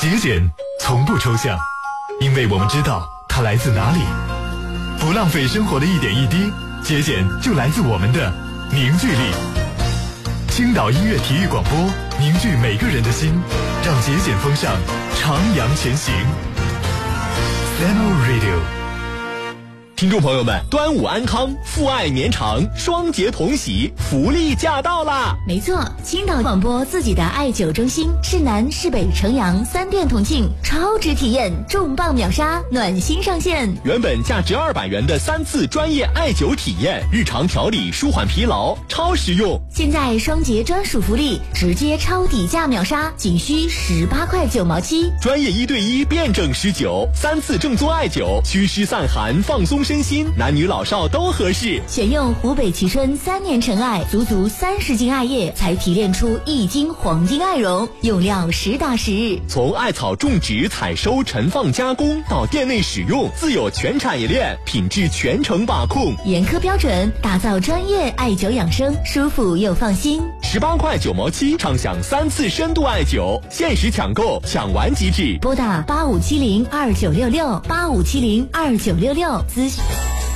节俭从不抽象，因为我们知道它来自哪里。不浪费生活的一点一滴，节俭就来自我们的凝聚力。青岛音乐体育广播凝聚每个人的心，让节俭风尚徜徉前行。Sano Radio。 听众朋友们，端午安康，父爱绵长，双节同喜，福利驾到啦！ 没错，青岛广播自己的艾灸中心，市南、市北、城阳3店同庆，超值体验，重磅秒杀，暖心上线。 原本价值200元的3次专业艾灸体验，日常调理舒缓疲劳，超实用。 现在双节专属福利，直接超底价秒杀，仅需18块9毛7。 专业1对1辩证施灸，3次正宗艾灸，祛湿散寒，放松身心，男女老少都合适。 选用湖北蕲春3年陈艾，足30斤艾叶才提炼出1斤黄金艾绒，用料实打实。 从艾草种植、采收、陈放、加工到店内使用，自有全产业链，品质全程把控， 严苛标准，打造专业艾灸养生，舒服又放心。 18块9毛7，畅享3次深度艾灸，限时抢购，抢完即止。 拨打85702966，85702966咨询。